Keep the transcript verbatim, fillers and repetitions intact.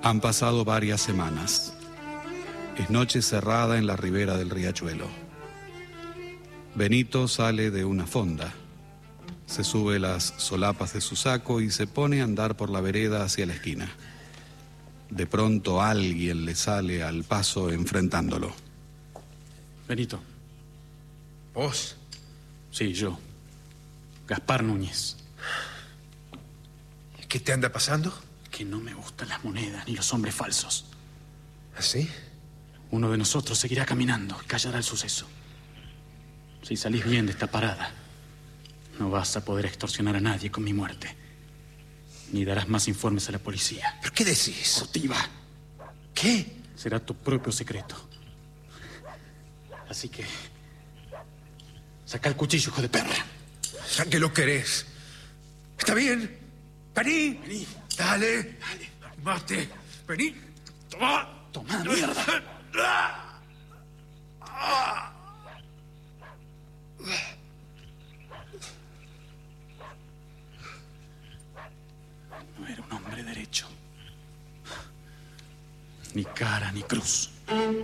Han pasado varias semanas. Es noche cerrada en la ribera del riachuelo. Benito sale de una fonda. Se sube las solapas de su saco y se pone a andar por la vereda hacia la esquina. De pronto alguien le sale al paso enfrentándolo. Benito. ¿Vos? Sí, yo. Gaspar Núñez. ¿Qué te anda pasando? Que no me gustan las monedas ni los hombres falsos. ¿Así? Uno de nosotros seguirá caminando y callará el suceso. Si salís bien de esta parada, no vas a poder extorsionar a nadie con mi muerte. Ni darás más informes a la policía. ¿Pero qué decís? Cortiva. ¿Qué? Será tu propio secreto. Así que... saca el cuchillo, hijo de perra. ¿A qué lo querés? ¿Está bien? Vení. Vení. Dale. Dale. Mate. Vení. Toma. Toma, mierda. No era un hombre derecho. Ni cara ni cruz.